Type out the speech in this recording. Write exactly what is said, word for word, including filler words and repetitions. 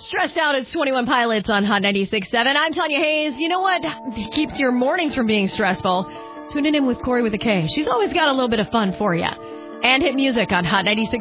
Stressed Out, it's twenty-one Pilots on Hot ninety-six point seven. I'm Tanya Hayes. You know what keeps your mornings from being stressful? Tuning in with Corey with a K. She's always got a little bit of fun for you. And hit music on Hot ninety-six